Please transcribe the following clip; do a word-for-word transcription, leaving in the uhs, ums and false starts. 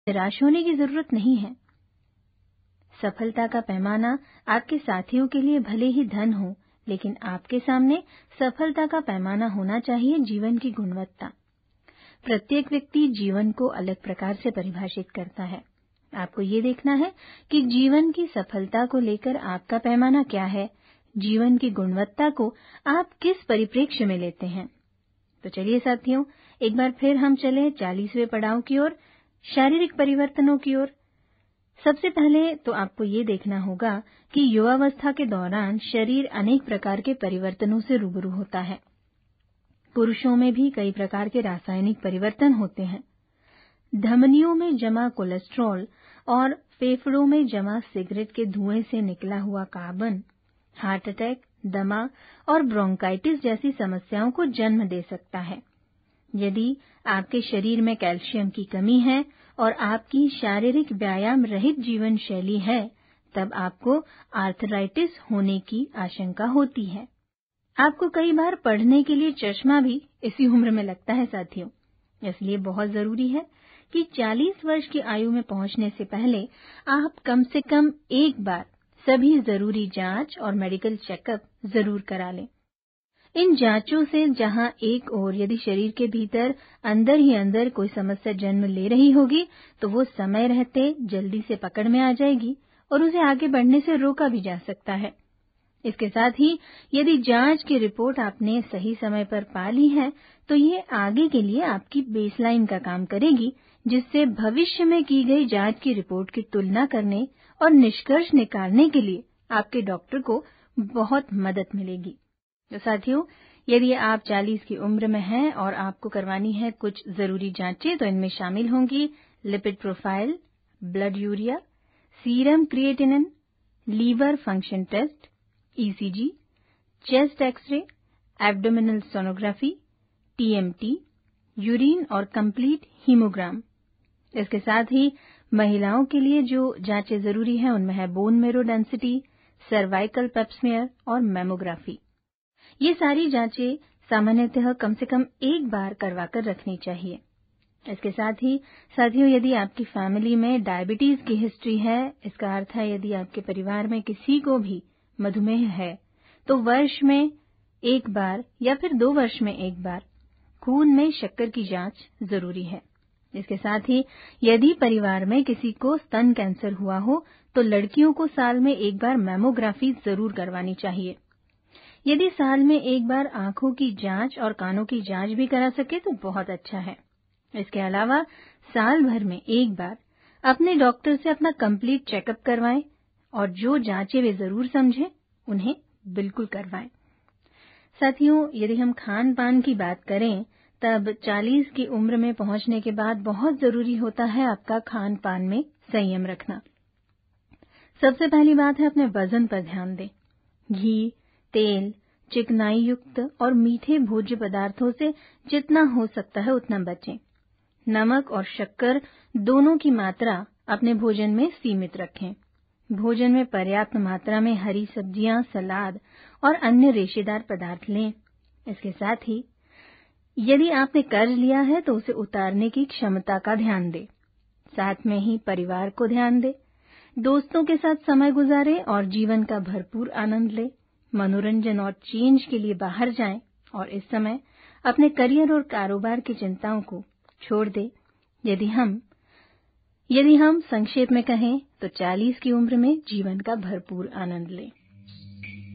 निराश होने की जरूरत नहीं है। सफलता का पैमाना आपके साथियों के लिए भले ही धन हो, लेकिन आपके सामने सफलता का पैमाना होना चाहिए जीवन की गुणवत्ता। प्रत्येक व्यक्ति जीवन को अलग प्रकार से परिभाषित करता है। आपको ये देखना है कि जीवन की सफलता को लेकर आपका पैमाना क्या है, जीवन की गुणवत्ता को आप किस परिप्रेक्ष्य में लेते हैं। तो चलिए साथियों, एक बार फिर हम चले चालीसवें पड़ाव की ओर, शारीरिक परिवर्तनों की ओर। सबसे पहले तो आपको ये देखना होगा कि युवावस्था के दौरान शरीर अनेक प्रकार के परिवर्तनों से रूबरू होता है। पुरुषों में भी कई प्रकार के रासायनिक परिवर्तन होते हैं। धमनियों में जमा कोलेस्ट्रॉल और फेफड़ों में जमा सिगरेट के धुएं से निकला हुआ कार्बन हार्ट अटैक, दमा और ब्रोंकाइटिस जैसी समस्याओं को जन्म दे सकता है। यदि आपके शरीर में कैल्शियम की कमी है और आपकी शारीरिक व्यायाम रहित जीवन शैली है, तब आपको आर्थराइटिस होने की आशंका होती है। आपको कई बार पढ़ने के लिए चश्मा भी इसी उम्र में लगता है साथियों। इसलिए बहुत जरूरी है कि चालीस वर्ष की आयु में पहुंचने से पहले आप कम से कम एक बार सभी जरूरी जांच और मेडिकल चेकअप जरूर करा लें। इन जांचों से जहां एक ओर यदि शरीर के भीतर अंदर ही अंदर कोई समस्या जन्म ले रही होगी, तो वो समय रहते जल्दी से पकड़ में आ जाएगी और उसे आगे बढ़ने से रोका भी जा सकता है। इसके साथ ही यदि जांच की रिपोर्ट आपने सही समय पर पा ली है, तो ये आगे के लिए आपकी बेसलाइन का काम करेगी, जिससे भविष्य में की गई जांच की रिपोर्ट की तुलना करने और निष्कर्ष निकालने के लिए आपके डॉक्टर को बहुत मदद मिलेगी। तो साथियों, यदि आप चालीस की उम्र में हैं और आपको करवानी है कुछ जरूरी जांचें, तो इनमें शामिल होंगी lipid profile, blood urea, serum creatinine, liver function test, ECG, chest x ray, abdominal sonography, TMT, urine और कंप्लीट हीमोग्राम। इसके साथ ही महिलाओं के लिए जो जांचें जरूरी हैं उनमें है bone marrow density, cervical Pap smear और मैमोग्राफी। ये सारी जांचें सामान्यतः कम से कम एक बार करवाकर रखनी चाहिए। इसके साथ ही साथियों, यदि आपकी फैमिली में डायबिटीज की हिस्ट्री है, इसका अर्थ है यदि आपके परिवार में किसी को भी मधुमेह है, तो वर्ष में एक बार या फिर दो वर्ष में एक बार खून में शक्कर की जांच जरूरी है। इसके साथ ही यदि परिवार में किसी को स्तन कैंसर हुआ हो, तो लड़कियों को साल में एक बार मैमोग्राफी जरूर करवानी चाहिए। यदि साल में एक बार आंखों की जांच और कानों की जांच भी करा सके तो बहुत अच्छा है। इसके अलावा साल भर में एक बार अपने डॉक्टर से अपना कंप्लीट चेकअप करवाएं और जो जांचें वे जरूर समझें उन्हें बिल्कुल करवाएं। साथियों, यदि हम खान पान की बात करें, तब चालीस की उम्र में पहुंचने के बाद बहुत जरूरी होता है आपका खान पान में संयम रखना। सबसे पहली बात है अपने वजन पर ध्यान दें। घी, तेल, चिकनाई युक्त और मीठे भोज्य पदार्थों से जितना हो सकता है उतना बचें। नमक और शक्कर दोनों की मात्रा अपने भोजन में सीमित रखें। भोजन में पर्याप्त मात्रा में हरी सब्जियां, सलाद और अन्य रेशेदार पदार्थ लें। इसके साथ ही यदि आपने कर्ज लिया है तो उसे उतारने की क्षमता का ध्यान दें। साथ में ही परिवार को ध्यान दें। दोस्तों के साथ समय गुजारें और जीवन का भरपूर आनंद लें। मनोरंजन और चेंज के लिए बाहर जाएं और इस समय अपने करियर और कारोबार की चिंताओं को छोड़ दें। यदि हम यदि हम संक्षेप में कहें तो चालीस की उम्र में जीवन का भरपूर आनंद लें।